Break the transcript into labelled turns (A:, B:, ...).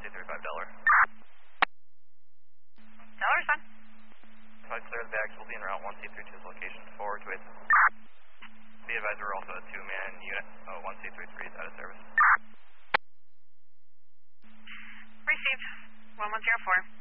A: 1235 Delaware.
B: Delaware's fine.
A: If I clear the bags, we'll be en route 1C32's location, forward to it. Be advised we're also a 2-man unit. 1C33 is out of service.
B: Received. 1104.